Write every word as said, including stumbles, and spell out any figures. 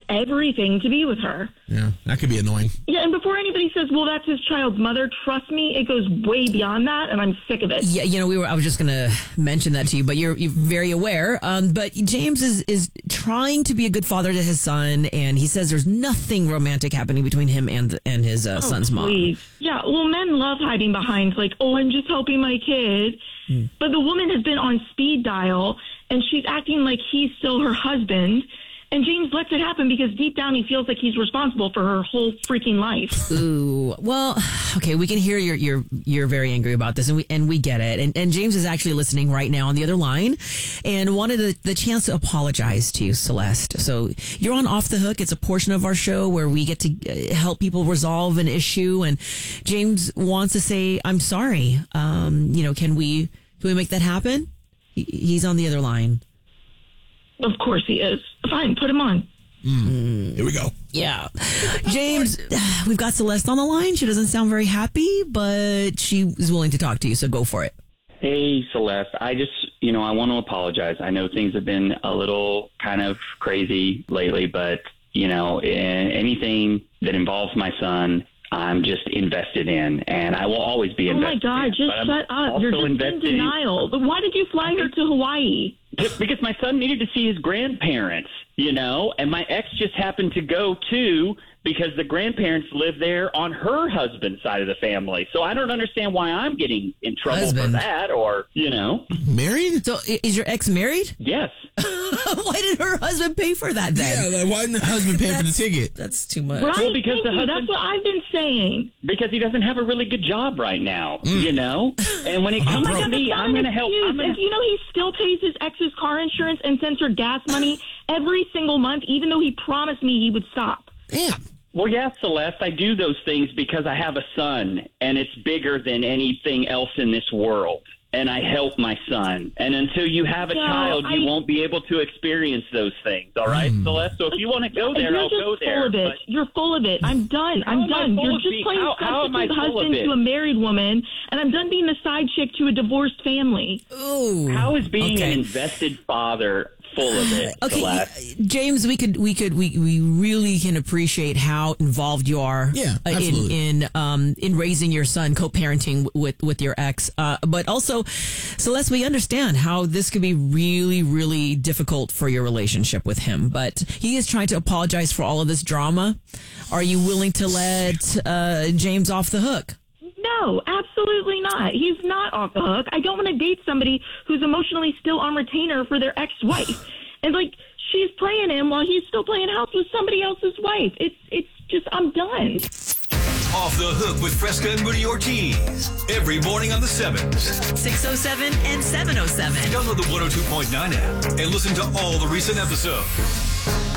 everything to be with her. Yeah, that could be annoying. Yeah, and before anybody says, well, that's his child's mother, trust me, it goes way beyond that, and I'm sick of it. Yeah, you know, we were. I was just going to mention that to you, but you're, you're very aware. Um, but James is, is trying to be a good father to his son, and he says there's nothing romantic happening between him and and his uh, oh, son's mom. Please. Yeah, well, men love hiding behind, like, oh, I'm just helping my kid. Mm. But the woman has been on speed dial, and she's acting like he's still her husband. And James lets it happen because deep down he feels like he's responsible for her whole freaking life. Ooh, well, okay, we can hear you're you're you're very angry about this, and we and we get it. And and James is actually listening right now on the other line, and wanted the, the chance to apologize to you, Celeste. So you're on Off the Hook. It's a portion of our show where we get to help people resolve an issue, and James wants to say, "I'm sorry." Um, you know, can we can we make that happen? He, he's on the other line. Of course he is. Fine, put him on. Mm. Here we go. Yeah. James, we've got Celeste on the line. She doesn't sound very happy, but she is willing to talk to you, so go for it. Hey, Celeste. I just, you know, I want to apologize. I know things have been a little kind of crazy lately, but, you know, anything that involves my son, I'm just invested in, and I will always be invested in. Oh, my God, in, just shut up. You're just in denial. In, Why did you fly her to Hawaii? Because my son needed to see his grandparents, you know, and my ex just happened to go, too, because the grandparents live there on her husband's side of the family. So I don't understand why I'm getting in trouble Husband. for that, or, you know. Married? So is your ex married? Yes. Why did her husband pay for that then? Yeah, like, why didn't the husband pay for the ticket? That's too much. Right, well, because the you. husband, That's what I've been saying. Because he doesn't have a really good job right now, mm. you know? And when it comes oh to God, me, I'm going to help. I'm gonna... And you know he still pays his ex's car insurance and sends her gas money every single month, even though he promised me he would stop. Damn. Well, yeah, Celeste, I do those things because I have a son, and it's bigger than anything else in this world. And I help my son. And until you have a no, child, you I, won't be able to experience those things. All right, mm. Celeste? So if you want to go there, You're I'll just go there. Full of it. But... You're full of it. I'm done. How I'm done. You're just being, playing how, how substitute husband to a married woman, and I'm done being the side chick to a divorced family. Ooh. How is being okay. an invested father full of it, okay, Celeste? James, we could, we could, we, we really can appreciate how involved you are. Yeah, uh, absolutely. in in um in raising your son, co-parenting with with your ex. Uh, but also, Celeste, we understand how this could be really, really difficult for your relationship with him. But he is trying to apologize for all of this drama. Are you willing to let uh, James off the hook? No, absolutely not. He's not off the hook. I don't want to date somebody who's emotionally still on retainer for their ex-wife. And, like, she's playing him while he's still playing house with somebody else's wife. It's it's just, I'm done. Off the Hook with Fresca and Rudy Ortiz. Every morning on the sevens. six oh seven and seven oh seven. Download the one oh two point nine app and listen to all the recent episodes.